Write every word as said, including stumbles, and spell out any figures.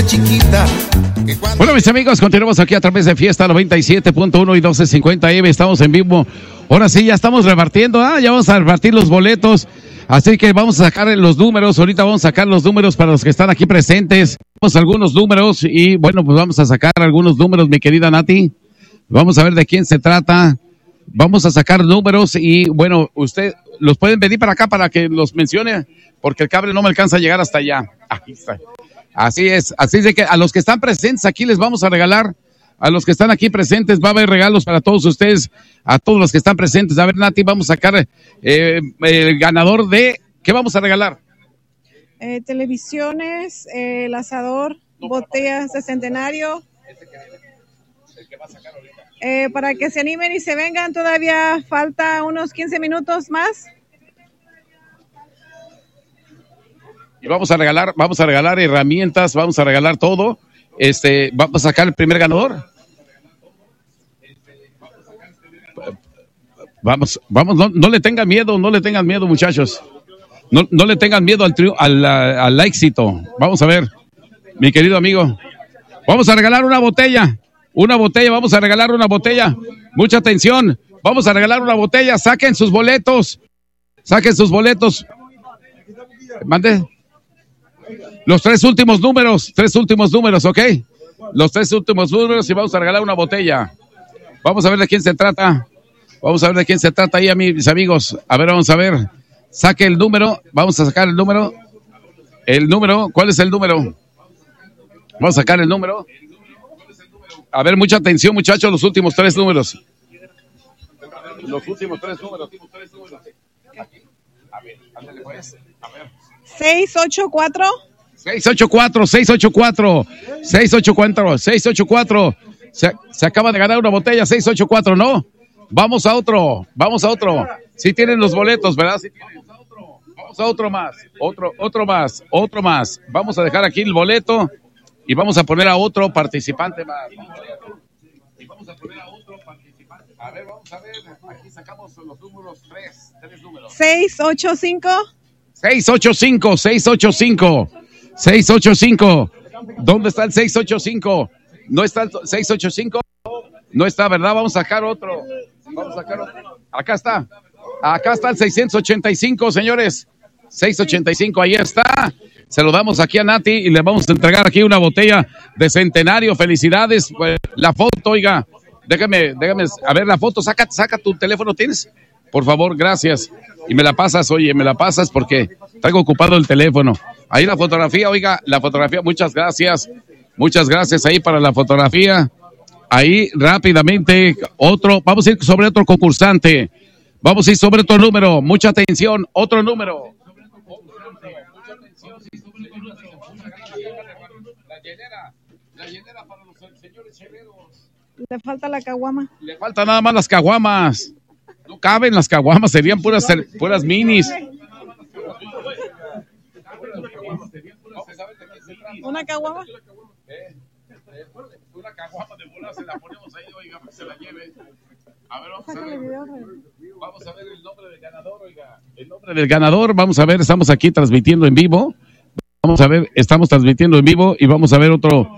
chiquita. Bueno, mis amigos, continuamos aquí a través de Fiesta noventa y siete punto uno y doce cincuenta A M. Estamos en vivo. Ahora sí, ya estamos repartiendo. Ah, ya vamos a repartir los boletos. Así que vamos a sacar los números. Ahorita vamos a sacar los números para los que están aquí presentes. Vamos a algunos números y bueno, pues vamos a sacar algunos números, mi querida Nati. Vamos a ver de quién se trata. Vamos a sacar números y bueno, usted los pueden venir para acá para que los mencione, porque el cable no me alcanza a llegar hasta allá. Ahí está. Así es, así es de que a los que están presentes aquí les vamos a regalar, a los que están aquí presentes va a haber regalos para todos ustedes, a todos los que están presentes. A ver, Nati, vamos a sacar eh, el ganador de, ¿qué vamos a regalar? Eh, televisiones, eh, el asador, botellas de centenario. El que va a sacar ahorita. Eh, para que se animen y se vengan, todavía falta unos quince minutos más. Y vamos a regalar, vamos a regalar herramientas, vamos a regalar todo. Este, vamos a sacar el primer ganador. Vamos, vamos, no, no le tengan miedo, no le tengan miedo, muchachos. No, no le tengan miedo al, tri- al, al éxito. Vamos a ver, mi querido amigo. Vamos a regalar una botella, una botella, vamos a regalar una botella. Mucha atención, vamos a regalar una botella. Saquen sus boletos, saquen sus boletos. Mande. Los tres últimos números, tres últimos números, ¿ok? Los tres últimos números y vamos a regalar una botella. Vamos a ver de quién se trata. Vamos a ver de quién se trata ahí, a mis amigos. A ver, vamos a ver. Saque el número. Vamos a sacar el número. El número. ¿Cuál es el número? Vamos a sacar el número. A ver, mucha atención, muchachos. Los últimos tres números. Los últimos tres números. A ver, ándale pues. A ver. seis ocho cuatro. seis ocho cuatro, seis ocho cuatro, seis ocho cuatro, seis ocho cuatro. Se, se acaba de ganar una botella, seis ocho cuatro, ¿no? Vamos a otro, vamos a otro. Sí tienen los boletos, ¿verdad? Sí tienen. Vamos a otro, vamos a otro más, otro, otro más, otro más. Vamos a dejar aquí el boleto y vamos a poner a otro participante más. Y vamos a poner a otro participante. A ver, vamos a ver, aquí sacamos los números tres, tres números. seis ocho cinco. seis ocho cinco, seis ocho cinco, seis ocho cinco. ¿Dónde está el seis ocho cinco? ¿No está el seis ocho cinco? No está, ¿verdad? Vamos a sacar otro. Vamos a sacar otro. Acá está. Acá está el seiscientos ochenta y cinco, señores. seiscientos ochenta y cinco, ahí está. Se lo damos aquí a Nati y le vamos a entregar aquí una botella de centenario. Felicidades. La foto, oiga. Déjame, déjame, a ver la foto. Saca, saca tu teléfono, ¿tienes? Por favor, gracias. Y me la pasas, oye, me la pasas porque traigo ocupado el teléfono. Ahí la fotografía, oiga, la fotografía, muchas gracias. Muchas gracias ahí para la fotografía. Ahí rápidamente, otro, vamos a ir sobre otro concursante. Vamos a ir sobre otro número. Mucha atención, otro número. La llenera, la llenera para los señores herreros. Le falta la caguama. Le faltan nada más las caguamas. No caben las caguamas, serían puras, puras minis. ¿Una caguama? Eh, eh, una caguama de bola se la ponemos ahí, oiga, para que se la lleve. A ver, vamos a ver. Vamos a ver el nombre del ganador, oiga. El nombre del ganador, vamos a ver, estamos aquí transmitiendo en vivo. Vamos a ver, estamos transmitiendo en vivo y vamos a ver otro.